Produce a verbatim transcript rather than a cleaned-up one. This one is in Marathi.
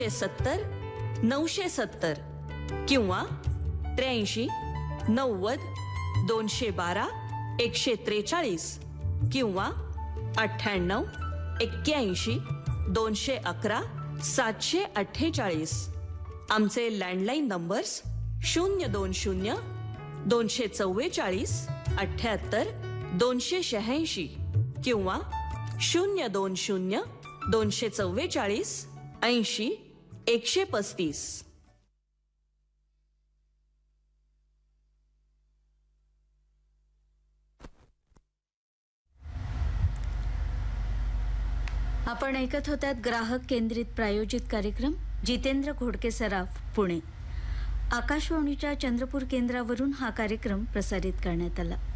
सत्तर नऊशे सत्तर किंवा त्र्याऐंशी नव्वद दोनशे बारा एकशे त्रेचाळीस किंवा अठ्ठ्याण्णव एक्क्याऐंशी दोनशे अकरा सातशे अठ्ठेचाळीस. आमचे लँडलाईन नंबर्स शून्य दोन शून्य दोनशे चव्वेचाळीस अठ्ठ्याहत्तर दोनशे शहाऐंशी किंवा शून्य दोन शून्य दोनशे चव्वेचाळीस ऐंशी एकशे पस्तीस. आपण ऐकत होत्यात ग्राहक केंद्रित प्रायोजित कार्यक्रम जितेंद्र घोडके सराफ पुणे. आकाशवाणीच्या चंद्रपूर केंद्रावरून हा कार्यक्रम प्रसारित करण्यात आला.